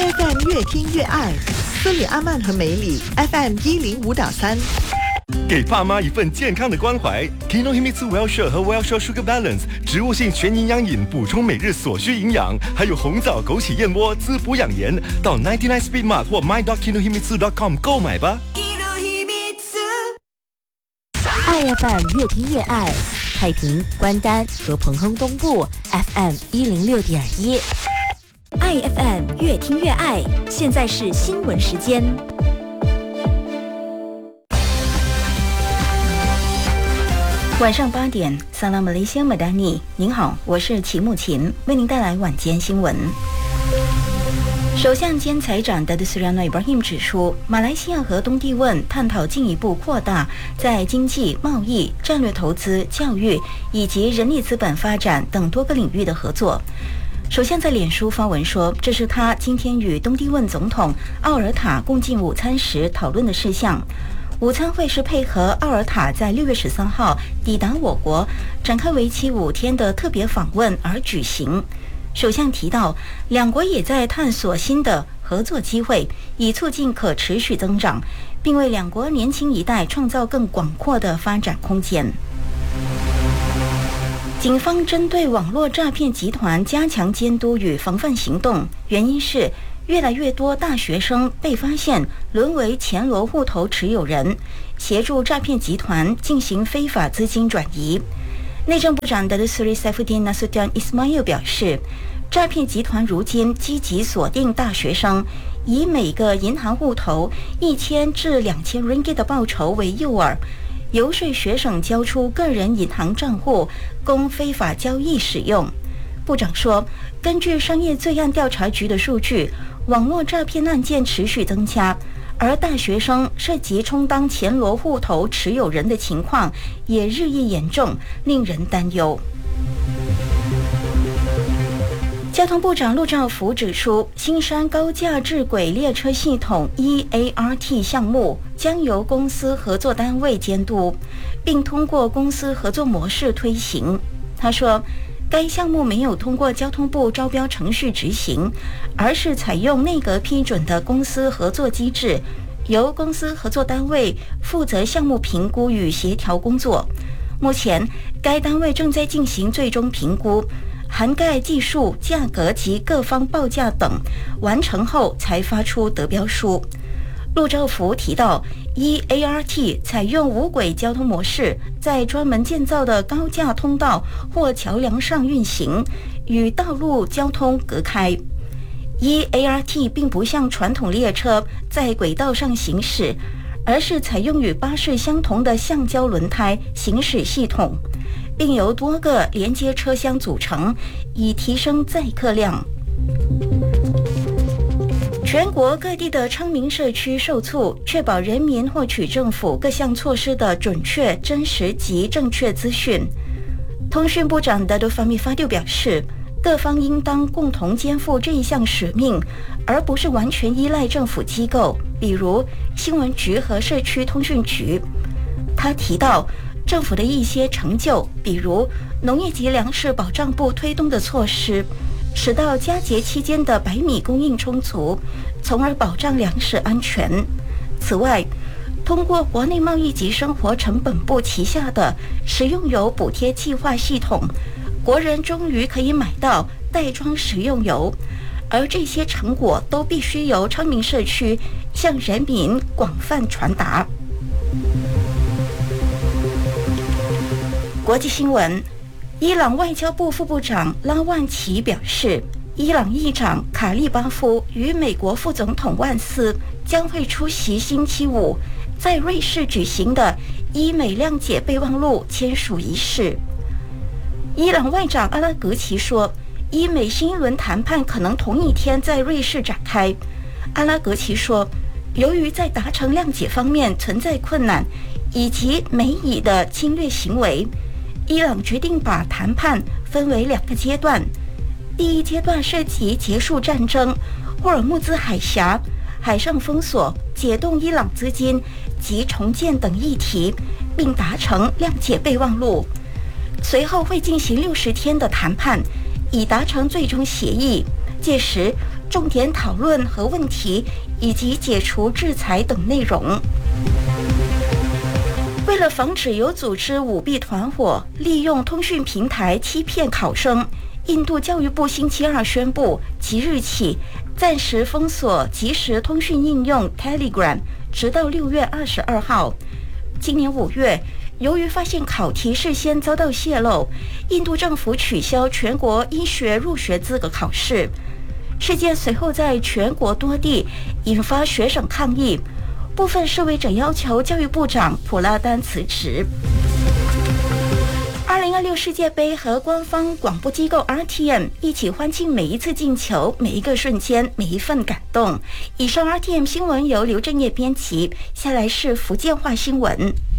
，IFM 越听越爱。斯里阿曼和梅里 FM 105.3。 给爸妈一份健康的关怀 ，Kinohimitsu Well-Share 和 Well-Share Sugar Balance 植物性全营养饮，补充每日所需营养，还有红枣枸杞燕窝滋补养颜。到99 Speed Mart 或 my.kinohimitsu.com 购买吧。 IFM 越听越爱，太平、关丹和彭亨东部 FM 106.1。IFM 越听越爱，现在是新闻时间。晚上8点，萨拉马雷西亚马达尼，您好，我是齐木琴，为您带来晚间新闻。首相兼财长达德斯拉诺伊布拉希姆指出，马来西亚和东帝汶探讨进一步扩大在经济、贸易、战略投资、教育以及人力资本发展等多个领域的合作。首相在脸书发文说，这是他今天与东帝汶总统奥尔塔共进午餐时讨论的事项。午餐会是配合奥尔塔在6月13号抵达我国，展开为期5天的特别访问而举行。首相提到，两国也在探索新的合作机会，以促进可持续增长，并为两国年轻一代创造更广阔的发展空间。警方针对网络诈骗集团加强监督与防范行动，原因是越来越多大学生被发现沦为前罗户头持有人，协助诈骗集团进行非法资金转移。内政部长Datuk Seri Saifuddin Nasution Ismail 表示，诈骗集团如今积极锁定大学生，以每个银行户头1000至2000 ringgit 的报酬为诱饵，游说学生交出个人银行账户供非法交易使用。部长说，根据商业罪案调查局的数据，网络诈骗案件持续增加，而大学生涉及充当前罗户头持有人的情况也日益严重，令人担忧。交通部长陆兆福指出，新山高架智轨列车系统 EART 项目将由公司合作单位监督，并通过公司合作模式推行。他说，该项目没有通过交通部招标程序执行，而是采用内阁批准的公司合作机制，由公司合作单位负责项目评估与协调工作。目前，该单位正在进行最终评估，涵盖技术、价格及各方报价等，完成后才发出得标书。陆兆福提到， EART 采用无轨交通模式，在专门建造的高架通道或桥梁上运行，与道路交通隔开。EART 并不像传统列车在轨道上行驶，而是采用与巴士相同的橡胶轮胎行驶系统，并由多个连接车厢组成，以提升载客量。全国各地的昌明社区受促，确保人民获取政府各项措施的准确、真实及正确资讯。通讯部长Datuk Fahmi Fadil表示，各方应当共同肩负这一项使命，而不是完全依赖政府机构，比如新闻局和社区通讯局。他提到，政府的一些成就，比如农业及粮食保障部推动的措施，使到佳节期间的白米供应充足，从而保障粮食安全。此外，通过国内贸易及生活成本部旗下的食用油补贴计划系统，国人终于可以买到袋装食用油，而这些成果都必须由昌明社区向人民广泛传达。国际新闻，伊朗外交部副部长拉万齐表示，伊朗议长卡利巴夫与美国副总统万斯将会出席星期五在瑞士举行的伊美谅解备忘录签署仪式。伊朗外长阿拉格齐说，伊美新一轮谈判可能同一天在瑞士展开。阿拉格齐说，由于在达成谅解方面存在困难，以及美以的侵略行为，伊朗决定把谈判分为2个阶段。第一阶段涉及结束战争、霍尔木兹海峡、海上封锁、解冻伊朗资金及重建等议题，并达成谅解备忘录。随后会进行60天的谈判，以达成最终协议。届时， 重点讨论和问题以及解除制裁等内容。为了防止有组织舞弊团伙利用通讯平台欺骗考生，印度教育部星期二宣布，即日起暂时封锁即时通讯应用 Telegram， 直到6月22号。今年5月，由于发现考题事先遭到泄露，印度政府取消全国医学入学资格考试。事件随后在全国多地引发学生抗议，部分示威者要求教育部长普拉丹辞职。2026世界杯和官方广播机构 RTM 一起欢庆每一次进球、每一个瞬间、每一份感动。以上 RTM 新闻由刘正业编辑，下来是福建话新闻。